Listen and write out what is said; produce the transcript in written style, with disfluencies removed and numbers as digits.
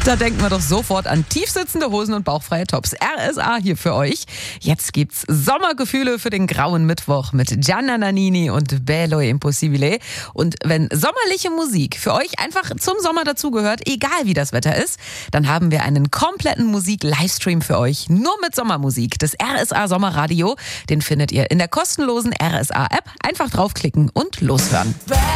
Da denken wir doch sofort an tiefsitzende Hosen und bauchfreie Tops. RSA hier für euch. Jetzt gibt's Sommergefühle für den grauen Mittwoch mit Gianna Nannini und Bello Impossibile. Und wenn sommerliche Musik für euch einfach zum Sommer dazugehört, egal wie das Wetter ist, dann haben wir einen kompletten Musik-Livestream für euch. Nur mit Sommermusik. Das RSA Sommerradio. Den findet ihr in der kostenlosen RSA-App. Einfach draufklicken und loshören.